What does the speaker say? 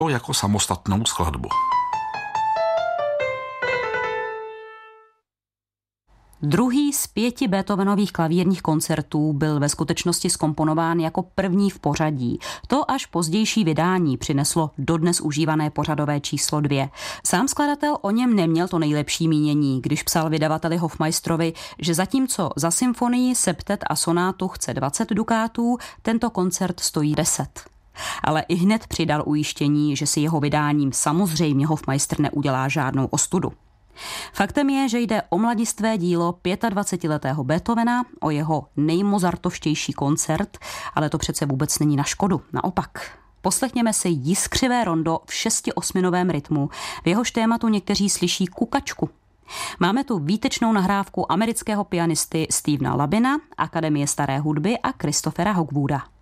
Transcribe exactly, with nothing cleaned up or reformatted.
jako samostatnou skladbu. Druhý z pěti Beethovenových klavírních koncertů byl ve skutečnosti zkomponován jako první v pořadí. To až pozdější vydání přineslo dodnes užívané pořadové číslo dvě. Sám skladatel o něm neměl to nejlepší mínění, když psal vydavateli Hofmeisterovi, že zatímco za symfonii, septet a sonátu chce dvacet dukátů, tento koncert stojí deset. Ale i hned přidal ujištění, že si jeho vydáním samozřejmě Hofmeister neudělá žádnou ostudu. Faktem je, že jde o mladistvé dílo dvacetiletého Beethovena, o jeho nejmozartovštější koncert, ale to přece vůbec není na škodu, naopak. Poslechněme si jiskřivé rondo v šestiosminovém rytmu, v jehož tématu někteří slyší kukačku. Máme tu výtečnou nahrávku amerického pianisty Stevena Labina, Akademie staré hudby a Christophera Hogwooda.